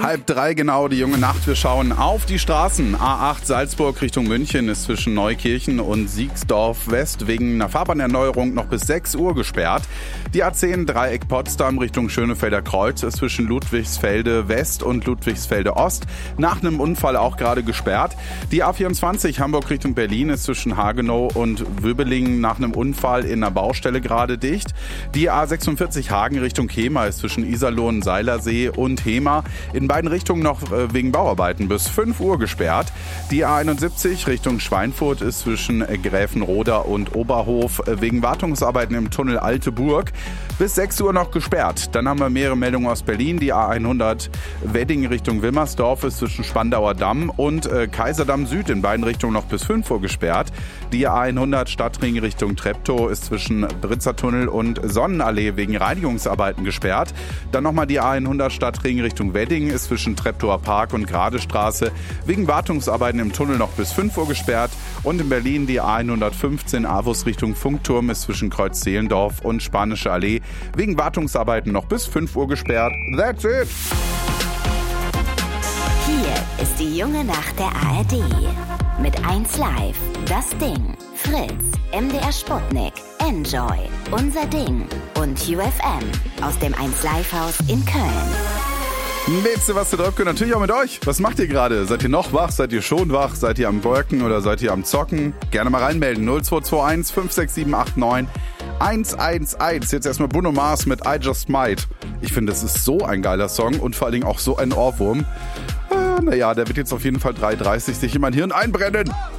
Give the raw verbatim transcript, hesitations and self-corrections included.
Halb drei genau, die junge Nacht. Wir schauen auf die Straßen. A acht Salzburg Richtung München ist zwischen Neukirchen und Siegsdorf West wegen einer Fahrbahnerneuerung noch bis sechs Uhr gesperrt. Die A zehn Dreieck Potsdam Richtung Schönefelder Kreuz ist zwischen Ludwigsfelde West und Ludwigsfelde Ost nach einem Unfall auch gerade gesperrt. Die A vierundzwanzig Hamburg Richtung Berlin ist zwischen Hagenow und Wöbelingen nach einem Unfall in einer Baustelle gerade dicht. Die A sechsundvierzig Hagen Richtung Hemer ist zwischen Iserlohn, Seilersee und Hemer in beiden Richtungen noch wegen Bauarbeiten bis fünf Uhr gesperrt. Die A einundsiebzig Richtung Schweinfurt ist zwischen Gräfenroda und Oberhof wegen Wartungsarbeiten im Tunnel Alte Burg bis sechs Uhr noch gesperrt. Dann haben wir mehrere Meldungen aus Berlin. Die A hundert Wedding Richtung Wilmersdorf ist zwischen Spandauer Damm und äh, Kaiserdamm Süd in beiden Richtungen noch bis fünf Uhr gesperrt. Die A hundert Stadtring Richtung Treptow ist zwischen Britzertunnel und Sonnenallee wegen Reinigungsarbeiten gesperrt. Dann nochmal die A hundert Stadtring Richtung Wedding ist zwischen Treptower Park und Gradestraße wegen Wartungsarbeiten im Tunnel noch bis fünf Uhr gesperrt. Und in Berlin die A hundertfünfzehn Avus Richtung Funkturm ist zwischen Kreuz-Zehlendorf und Spanische Allee wegen Wartungsarbeiten noch bis fünf Uhr gesperrt. That's it! Hier ist die junge Nacht der A R D. Mit eins Live, Das Ding, Fritz, M D R Sputnik, Enjoy, Unser Ding und U F M aus dem eins Live Haus in Köln. Willst du was zu Dröpke? Natürlich auch mit euch. Was macht ihr gerade? Seid ihr noch wach? Seid ihr schon wach? Seid ihr am Worken oder seid ihr am Zocken? Gerne mal reinmelden. null zwei zwei eins fünf sechs sieben acht neun eins eins eins. Jetzt erstmal Bruno Mars mit I Just Might. Ich finde, das ist so ein geiler Song und vor allen Dingen auch so ein Ohrwurm. Äh, naja, der wird jetzt auf jeden Fall drei Uhr dreißig sich in mein Hirn einbrennen.